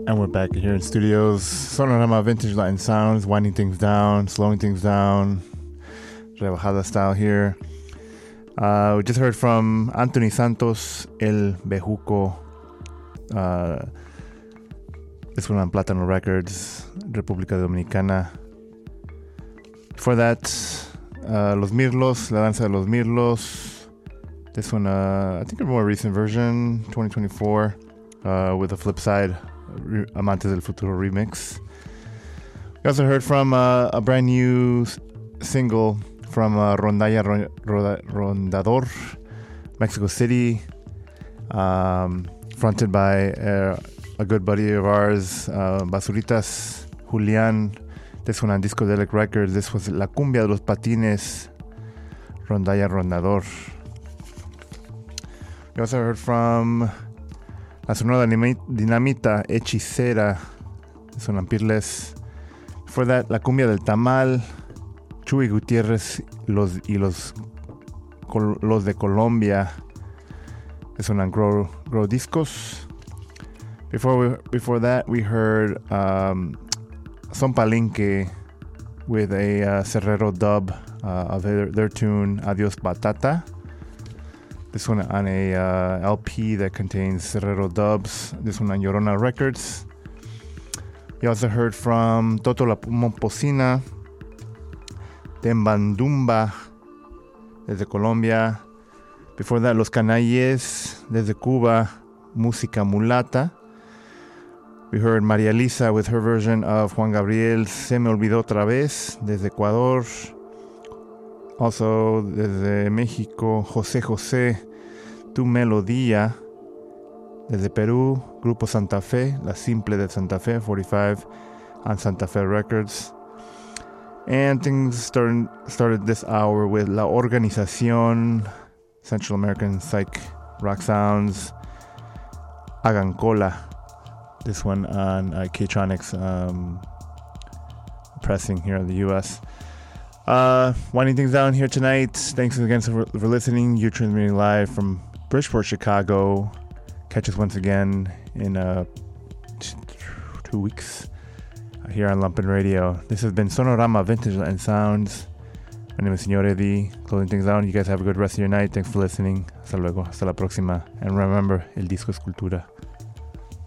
And we're back here in studios. Sonorama Vintage Latin Sounds, winding things down, slowing things down. Rebajada style here. We just heard from Anthony Santos, El Bejuco. This one on Plátano Records, República Dominicana. Before that, Los Mirlos, La Danza de los Mirlos. This one, I think a more recent version, 2024, with a flip side, Amantes del Futuro remix. We also heard from a brand new single from Rondalla Rondador, Mexico City, fronted by a good buddy of ours, Basuritas, Julian. This one on Discodelic Records. This was La Cumbia de los Patines, Rondalla Rondador. We also heard from La Sonora Dinamita, Hechicera. This one on Peerless. Before that, La Cumbia del Tamal, Chuy Gutiérrez los de Colombia. This one on Grow Discos. Before that, we heard Son Palenque with a Serrero dub of their tune Adios Batata. This one on a LP that contains Serrero dubs. This one on Llorona Records. We also heard from Toto La Momposina, Tembandumba desde Colombia. Before that, Los Canalles desde Cuba, Música Mulata. We heard María Lisa with her version of Juan Gabriel, Se Me Olvidó Otra Vez, desde Ecuador. Also, desde México, José José, Tu Melodía. Desde Perú, Grupo Santa Fe, La Simple de Santa Fe, 45 on Santa Fe Records. And things started this hour with La Organización, Central American Psych Rock Sounds, Hagan Cola. This one on K-Tronics pressing here in the U.S. Winding things down here tonight. Thanks again for listening. You're transmitting live from Bridgeport, Chicago. Catch us once again in 2 weeks here on Lumpen Radio. This has been Sonorama Vintage Latin Sounds. My name is Señor Eddie. Closing things down. You guys have a good rest of your night. Thanks for listening. Hasta luego. Hasta la próxima. And remember, el disco es cultura.